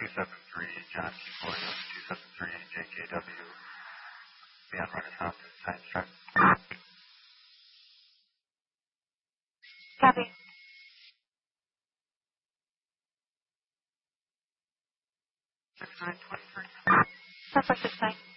273 John T. Williams, 273 JKW, beyond Renaissance, science track. Copy. 6923. Purple 69.